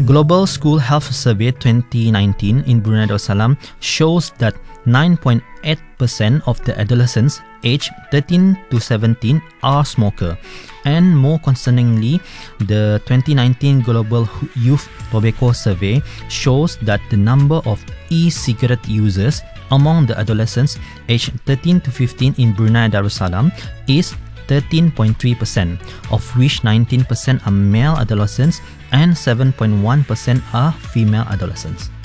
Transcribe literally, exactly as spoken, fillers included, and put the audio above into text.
Global School Health Survey twenty nineteen in Brunei Darussalam shows that nine point eight percent of the adolescents aged thirteen to seventeen are smoker. And more concerningly, the twenty nineteen Global Youth Tobacco Survey shows that the number of e-cigarette users among the adolescents aged thirteen to fifteen in Brunei Darussalam is thirteen point three percent, of which nineteen percent are male adolescents and seven point one percent are female adolescents.